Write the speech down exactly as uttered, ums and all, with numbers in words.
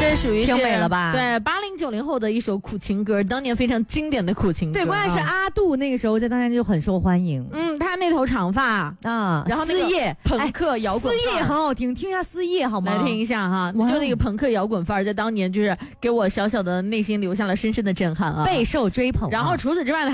这属于是挺美了吧？ 对，八零九零后的一首苦情歌，当年非常经典的苦情歌。 对，关键是阿杜那个时候在当年就很受欢迎。 嗯，他那头长发啊， 然后那个丝叶朋克摇滚， 丝叶也很好听，听一下丝叶好吗？ 来听一下哈，就那个朋克摇滚范儿，在当年就是给我小小的内心留下了深深的震撼啊， 备受追捧、啊。 然后除此之外呢？